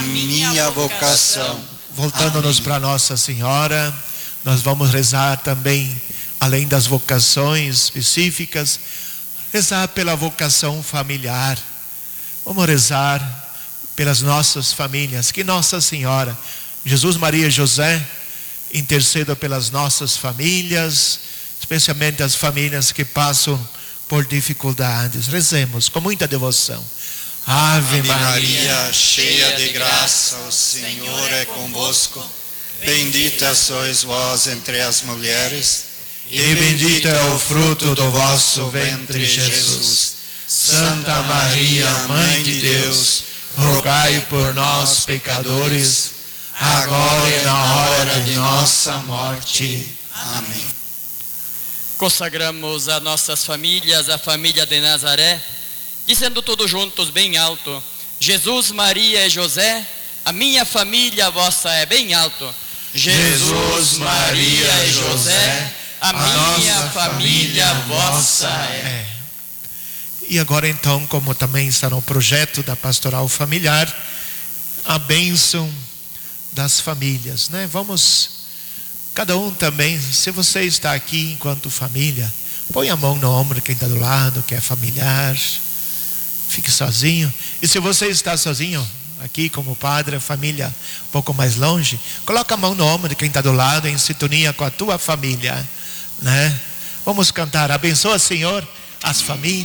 minha vocação. Voltando-nos para Nossa Senhora, nós vamos rezar também, além das vocações específicas, rezar pela vocação familiar. Vamos rezar pelas nossas famílias, que Nossa Senhora, Jesus, Maria e José, interceda pelas nossas famílias, especialmente as famílias que passam por dificuldades. Rezemos com muita devoção. Ave Maria, cheia de graça, o Senhor é convosco. Bendita sois vós entre as mulheres, e bendito é o fruto do vosso ventre, Jesus. Santa Maria, Mãe de Deus, rogai por nós, pecadores, agora e na hora de nossa morte. Amém. Consagramos as nossas famílias, a família de Nazaré, dizendo todos juntos bem alto: Jesus, Maria e José, a minha família, a vossa é bem alto. Jesus, Maria e José, a minha família, a vossa é. E agora então, como também está no projeto da pastoral familiar, a bênção das famílias, né? Vamos, cada um também, se você está aqui enquanto família, põe a mão no ombro de quem está do lado, que é familiar, fique sozinho. E se você está sozinho, aqui como padre, a família um pouco mais longe, coloca a mão no ombro de quem está do lado, em sintonia com a tua família, né? Vamos cantar, abençoa, Senhor, as famílias.